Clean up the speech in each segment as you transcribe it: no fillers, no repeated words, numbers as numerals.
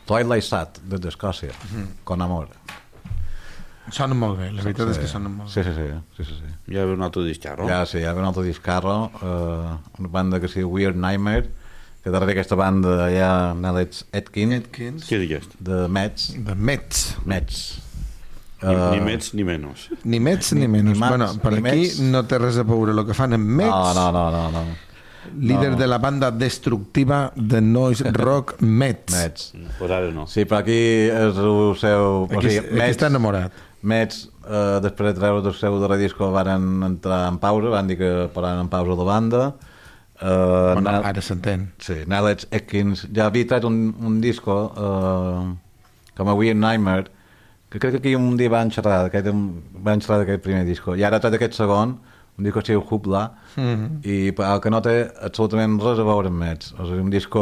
Twilight Sad, des d'Escòcia, Con Amor. Sonen molt bé, la veritat és que sonen molt bé. Sí. Ja ve un altre discarro. Ja ve un altre discarro, una banda que es diu Weird Nightmare, que darrere aquesta banda hi ha Alex Atkins, Què digues? de Mets. De Mets. Ni més ni menys. Ni Mets ni menys. Mats, Bueno, per ni aquí Mets. no té res a veure el que fan en Mets. No. Líder de la banda destructiva de noise rock Mets. Mets. Pues ara no. Sí, però aquí és el seu... Aquí està enamorat. Mets, després de treure el seu darrer disco, van entrar en pausa, van dir que posaran en pausa la banda. Bueno, ara s'entén. Sí, Alex Atkins ja havia tret un disco com a Weird Nightmare, que crec que aquí un dia van xerrar d'aquest primer disco, i ara ha tret aquest segon, un disco que es diu Hoopla, i el que no té absolutament res a veure amb Mets. O sigui, un disco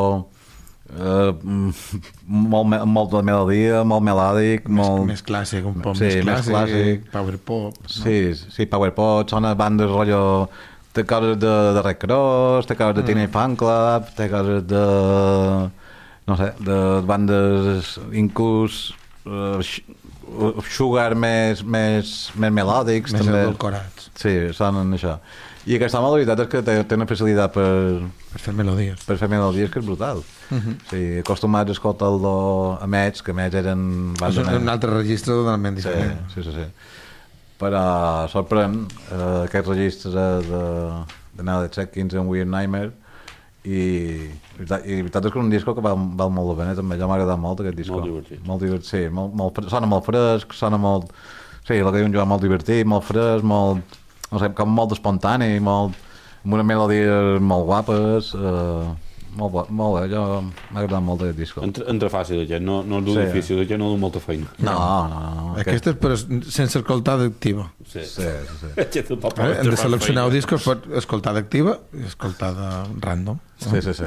molt de melodia, molt melòdic, Més clàssic, un poc sí, més clàssic, clàssic. power pop. No? Sí, power pop, sona bandes rotllo... Té coses de Red Cross, té coses de Teenage Fan Club, té coses de... no sé, de bandes inclús sugar més melòdics. Més també. edulcorats. Sí, sonen això. I aquesta home, la veritat és que té una facilitat Per fer melodies. per fer melodies que és brutal. Sí, acostumats a escoltar-lo a Mets, que Mets eren... És un altre registre totalment diferent. Sí. Però sorprèn aquest registre de Alex Atkins en Weird Nightmare, i la veritat és que és un disco que val molt la pena, també. Jo m'ha agradat molt aquest disco. Molt divertit. Sí, sona molt fresc, sona molt... Sí, el que diu un Joan, molt divertit, molt fresc, molt... no sé, com molt espontani, amb unes melodies molt guapes, molt bé, jo m'ha agradat molt aquest disco. Entra fàcil, aquest, no du difícil, aquest no du molta feina. No. Aquest és però sense escoltar d'activa. Sí. Hem de seleccionar un disc que es pot escoltar d'activa i escoltar de random. Sí.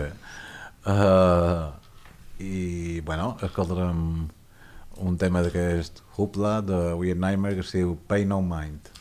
I, bueno, escoltarem un tema d'aquest Hoopla de Weird Nightmare que es diu Pay No Mind.